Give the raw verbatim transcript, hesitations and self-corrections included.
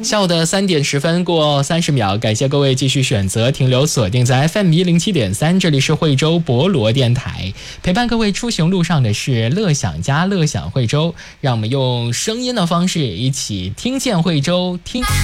下午的三点十分过三十秒，感谢各位继续选择停留锁定在 F M 一零七点三，这里是惠州博罗电台，陪伴各位出行路上的是乐享家乐享惠州，让我们用声音的方式一起听见惠州，听。